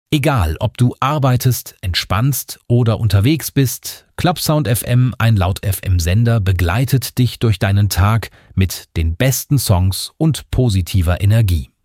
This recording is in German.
Egal, ob du arbeitest, entspannst oder unterwegs bist, Clubsound FM, ein Laut-FM-Sender, begleitet dich durch deinen Tag mit den besten Songs und positiver Energie.